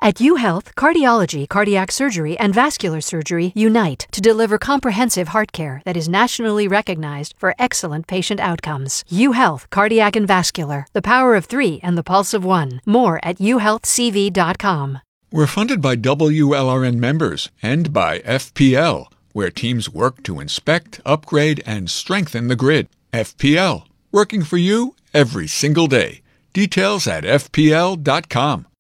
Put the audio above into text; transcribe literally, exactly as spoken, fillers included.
At UHealth, cardiology, cardiac surgery, and vascular surgery unite to deliver comprehensive heart care that is nationally recognized for excellent patient outcomes. UHealth, cardiac and vascular, the power of three and the pulse of one. More at u health c v dot com. We're funded by W L R N members and by F P L, where teams work to inspect, upgrade, and strengthen the grid. F P L, working for you every single day. Details at f p l dot com.